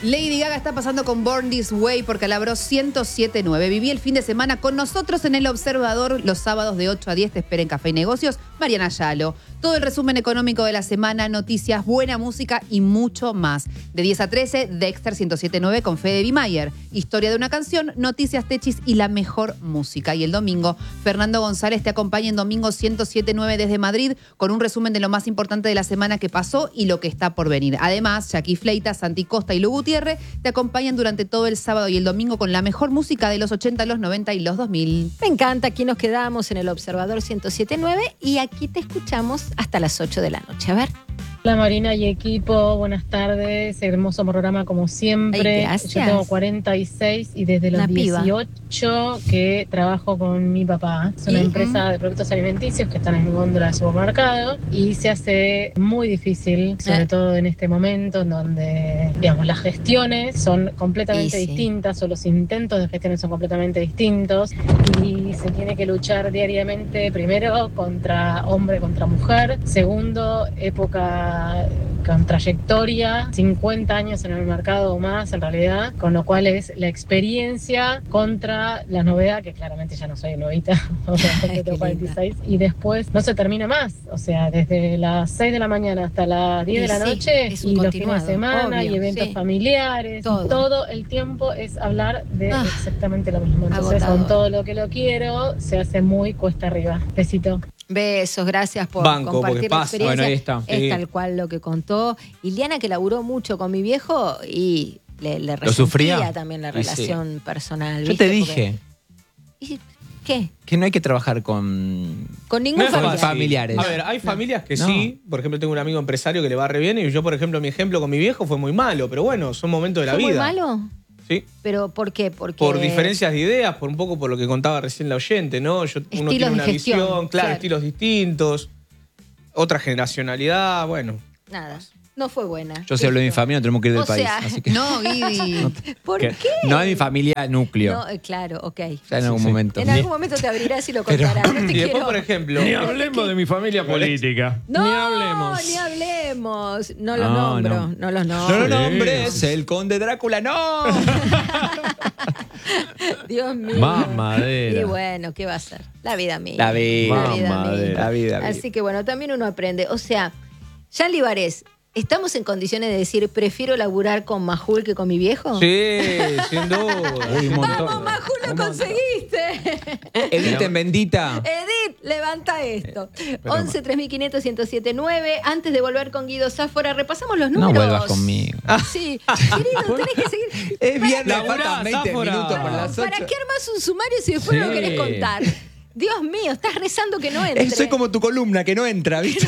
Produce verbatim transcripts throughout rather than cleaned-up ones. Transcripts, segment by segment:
Lady Gaga está pasando con Born This Way por Calabro ciento siete punto nueve. Viví el fin de semana con nosotros en El Observador. Los sábados de ocho a diez te espera en Café y Negocios Mariana Yalo. Todo el resumen económico de la semana, noticias, buena música y mucho más. De diez a trece, Dexter ciento siete punto nueve con Fede Bimayer. Historia de una canción, noticias techis y la mejor música. Y el domingo, Fernando González te acompaña en Domingo ciento siete punto nueve desde Madrid con un resumen de lo más importante de la semana que pasó y lo que está por venir. Además, Jackie Fleita, Santi Costa y Lu Gutiérrez te acompañan durante todo el sábado y el domingo con la mejor música de los ochenta, los noventa y los dos mil. Me encanta, aquí nos quedamos en El Observador ciento siete punto nueve y aquí te escuchamos hasta las ocho de la noche. A ver. Hola Marina y equipo, buenas tardes, hermoso programa como siempre. Ay, yo tengo cuarenta y seis y desde los Una piba. dieciocho que trabajo con mi papá. Es una ¿Y? empresa de productos alimenticios que están en el góndola del supermercado y se hace muy difícil, sobre Eh. todo en este momento en donde, digamos, las gestiones son completamente Y sí. distintas o los intentos de gestiones son completamente distintos y se tiene que luchar diariamente, primero contra hombre, contra mujer, segundo, época con trayectoria, cincuenta años en el mercado o más en realidad, con lo cual es la experiencia contra la novedad, que claramente ya no soy novita, o sea, porque tengo cuarenta y seis, y después no se termina más, o sea, desde las seis de la mañana hasta las diez Y de la sí, noche, es un y los fines continuado, de semana, obvio, y eventos sí. familiares, Todo. y todo el tiempo es hablar de Ah, exactamente lo mismo. Entonces, agotador. con todo lo que lo quiero, se hace muy cuesta arriba. Besito. Besos, gracias por Banco, compartir porque la pasa. experiencia. Bueno, ahí está. Es Sí. tal cual lo que contó. Iliana, que laburó mucho con mi viejo y le, le ¿Lo sufría? resentía también la Y sí. relación personal. Yo ¿viste? te dije Porque- ¿Y qué? que no hay que trabajar con... Con ningún No es familiar. fácil. familiares. A ver, hay familias que No. sí. Por ejemplo, tengo un amigo empresario que le va re bien y yo, por ejemplo, mi ejemplo con mi viejo fue muy malo. Pero bueno, son momentos de la ¿Fue muy vida. malo? Sí. ¿Pero por qué? Porque Por diferencias de ideas, por un poco por lo que contaba recién la oyente, ¿no? Yo, uno Estilos tiene de una gestión, visión, claro, claro. estilos distintos, otra generacionalidad, bueno. Nada, no fue buena. Yo si hablo de mi Listo. familia, no tenemos que ir del O país. sea, así que, No, Guidi. ¿Por que- qué? No es mi familia núcleo. No, eh, claro, ok. Ya en algún sí. momento. En algún momento te abrirás y lo contarás. No te Y después, quiero- por ejemplo, Ni hablemos de mi familia política. No, Ni hablemos. ni hablemos. No los No, nombro, no. no, los No nombro. lo nombres, el conde Drácula, no. Dios mío. Mamadera. Y bueno, ¿qué va a ser? La vida mía. La vida. La vida Mamadera. mía. La vida, vida. Así que bueno, también uno aprende. O sea, Jean Libarés, ¿estamos en condiciones de decir prefiero laburar con Majul que con mi viejo? sí, sin duda. Uy, un montón. ¡Vamos, Majul, lo conseguiste! Editen bendita. Edith, levanta esto. once, tres mil quinientos, ciento siete punto nueve. Antes de volver con Guido Sáfora, repasamos los No números. vuelvas conmigo. Sí, querido, tenés que seguir. Es viernes, Laburá, faltan veinte Záfora. minutos por las ¿Para ocho. qué armas un sumario si después no lo Sí. querés contar? Dios mío, estás rezando que no entre. Eh, Soy como tu columna, que no entra, ¿viste?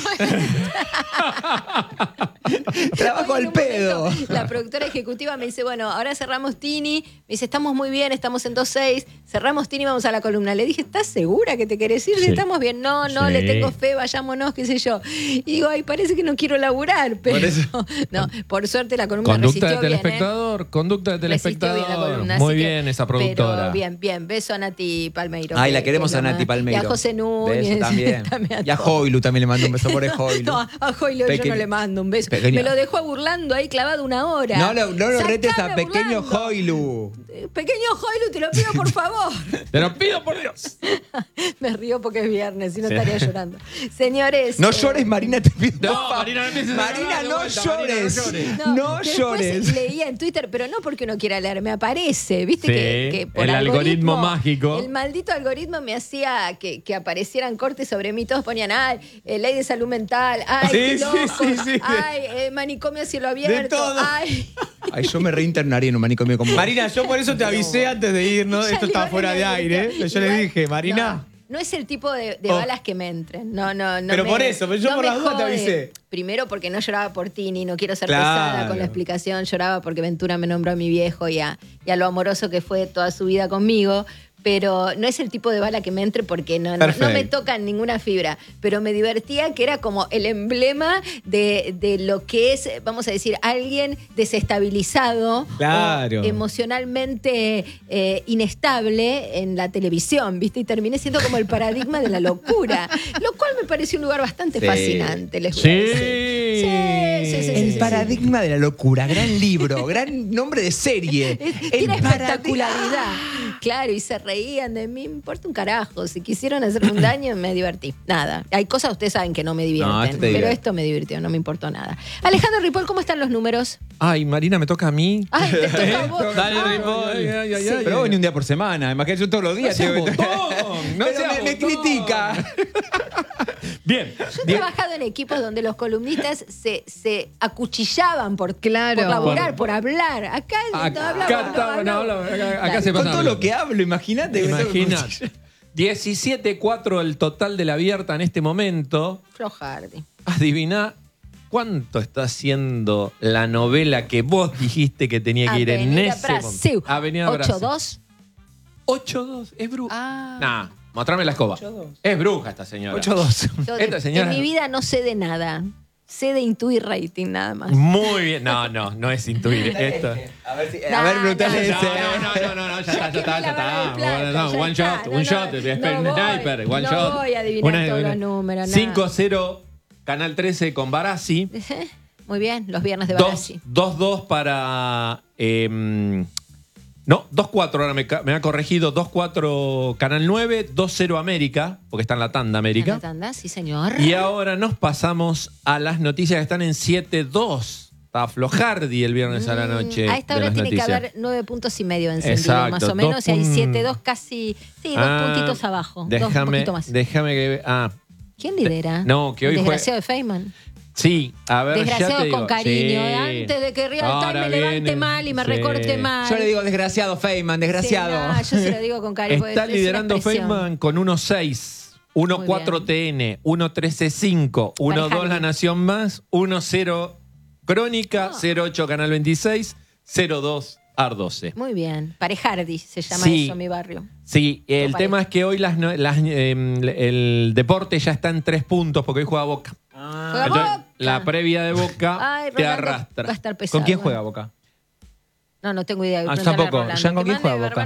Trabajo Oye, en al un pedo. momento, la productora ejecutiva me dice, bueno, ahora cerramos Tini. Me dice, estamos muy bien, estamos en dos seis. Cerramos Tini, vamos a la columna. Le dije, ¿estás segura que te querés ir? Sí. Estamos bien. No, no, Sí. le tengo fe, vayámonos, qué sé yo. Y digo, ay, parece que no quiero laburar. Pero Por eso. no, por suerte la columna Conducta de resistió bien, ¿eh? telespectador, conducta de Resistió bien la telespectador. columna, Muy así que- bien esa productora. Pero bien, bien. Beso a Nati Palmeiro. Ay, que- la queremos que a es lo Nati más. Palmeiro. Y a José Núñez. Beso también. también Y a todos. Joilu también le mando un beso por el Joilu. No, a Joilo yo Pequeño- no le mando un beso. pequeño- Me lo dejó burlando ahí clavado una hora. No, lo- no lo Sacame retes a pequeño burlando. Joilu. Eh, Pequeño Joilo, te lo pido por favor. Te lo pido por Dios. Me río porque es viernes, si no Sí. estaría llorando. Señores. No eh, llores, Marina, te pido. No, por favor. Marina, no empieces a Marina, llorar de no vuelta, llores. Marina, no llores. No después llores. leía en Twitter, pero no porque uno quiera leer, me aparece, viste Sí, que, que por el algoritmo mágico. El maldito algoritmo me hacía que, que aparecieran cortes sobre mí, todos ponían, ay, eh, ley de salud mental, ay, Sí, qué sí, loco, sí, sí. ay, eh, manicomio a cielo abierto, todo. ay. Ay, yo me reinternaría en un manicomio como. Marina, yo por eso te avisé antes de ir, ¿no? Ya Esto le estaba iba fuera a de decir, aire. ¿eh? Yo le igual- dije, Marina. No, no es el tipo de, de Oh. balas que me entren. No, no, no. Pero me- por eso, pero yo no por me las dudas te jode. avisé. Primero porque no lloraba por Tini, no quiero ser Claro. pesada con la explicación. Lloraba porque Ventura me nombró a mi viejo y a, y a lo amoroso que fue toda su vida conmigo. pero no es el tipo de bala que me entre porque no, no, no me toca ninguna fibra. Pero me divertía que era como el emblema de, de lo que es, vamos a decir, alguien desestabilizado, Claro. o emocionalmente eh, inestable en la televisión, ¿viste? Y terminé siendo como el paradigma de la locura, lo cual me pareció un lugar bastante Sí. fascinante, les voy a decir. Sí. Sí, sí, sí, sí, El sí, paradigma de la locura, gran libro, gran nombre de serie. Es- El Tiene paradigma- espectacularidad. Claro, y se reían de mí, me importa un carajo. Si quisieron hacerme un daño, me divertí. Nada. Hay cosas, ustedes saben que no me divierten, No, esto te pero divierte. esto me divirtió, no me importó nada. Alejandro Ripoll, ¿cómo están los números? Ay, Marina, me toca a mí. Ay, te toca a vos. Dale, Ah, Ripoll. Ay, ay, ay, Sí. ay. Pero vos ni un día por semana, imagínate yo todos los días. seas tengo que- botón, no Pero seas me, me botón. critica. Bien. Yo he bien. trabajado en equipos donde los columnistas se, se acuchillaban por, Claro. por laburar, Por- por hablar. Acá, no Acá, hablamos, acá no está- no, hablamos. habla- acá- acá Dale. se Con pasa todo hablando. lo que hablo, imagínate. Imagina. diecisiete cuatro el total de la abierta en este momento. Flojardi. Adivina cuánto está haciendo la novela que vos dijiste que tenía que ir en Avenida ese Brasil. momento. Avenida Brasil. ocho dos. ocho dos. Es bruja. Ah. Nah, mostrame la escoba. ocho dos. Es bruja esta señora. ocho dos. Yo Esta de- señora- En mi vida no sé de nada. Sé de intuir rating nada más. Muy bien. No, no, no es intuir. Esto. A ver, si, No, a ver, preguntale no, ese. No, no, no, no, no, ya está, ya está, ya está. Plata, No, ya one está. shot, No, un no, shot, no sniper, voy, one no shot. voy a adivinar todos los números, nada. cinco cero, Canal trece con Barassi. Muy bien, los viernes de dos Barassi. dos para. eh, no, dos cuatro, ahora me, ca- me ha corregido. dos cuatro Canal nueve, dos cero América, porque está en la tanda América. ¿En la tanda? Sí, señor. Y ahora nos pasamos a las noticias que están en siete dos. Está Flojardi el viernes a la noche. Mm, A esta de hora las tiene que noticias. haber nueve puntos y medio encendido, Exacto, más o dos menos. Y hay pun- siete dos casi. Sí, dos Ah, puntitos abajo. dos, un Déjame, poquito más. déjame que. Ah, ¿Quién lidera? No, que hoy El fue- Desgraciado de Feynman. sí, a ver, ya Desgraciado te digo. con cariño. Sí. Antes de que Real Ahora Time me levante viene- mal y me sí. recorte mal. Yo le digo desgraciado, Feynman, desgraciado. Sí, no, yo se lo digo con cariño. porque Está es una liderando expresión. Feynman con uno seis, uno cuatro T N, uno trece cinco, uno dos Pareja La bien. Nación Más, uno cero Crónica, Ah. cero ocho Canal veintiséis, cero dos A R doce. Muy bien. Parejardi se llama Sí. eso, mi barrio. Sí, el Todo tema es que hoy las, no- las, eh, el deporte ya está en tres puntos porque hoy juega Boca. Juega Entonces, Boca. la previa de Boca Ay, te Rolando arrastra. va a estar pesado. ¿Con quién juega Boca? No, no tengo idea. Ah, Pregúntale a tampoco. Rolando. Jean, ¿con Que quién mande juega Boca?